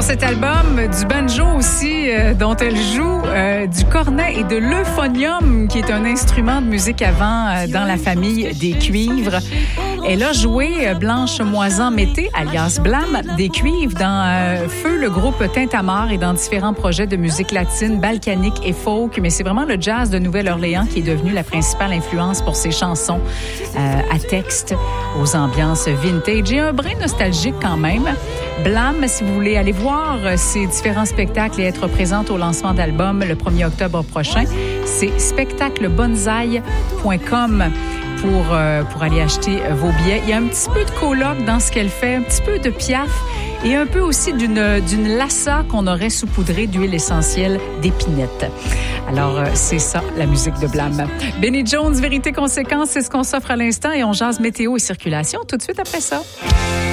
cet album, du banjo aussi, dont elle joue, du cornet et de l'euphonium, qui est un instrument de musique à vent dans la famille des cuivres. Elle a joué Blanche Moisan-Mété, alias Blam, des cuivres dans Feu, le groupe Tintamarre, et dans différents projets de musique latine, balkanique et folk. Mais c'est vraiment le jazz de Nouvelle-Orléans qui est devenu la principale influence pour ses chansons à texte, aux ambiances vintage et un brin nostalgique quand même. Blam, si vous voulez aller voir ses différents spectacles et être présente au lancement d'album le 1er octobre prochain, c'est spectaclebonsaï.com pour aller acheter vos billets. Il y a un petit peu de coloc dans ce qu'elle fait, un petit peu de Piaf et un peu aussi d'une lassa qu'on aurait saupoudrée d'huile essentielle d'épinette. Alors, c'est ça, la musique de Blam. Benny Jones, Vérité Conséquence, c'est ce qu'on s'offre à l'instant et on jase météo et circulation tout de suite après ça.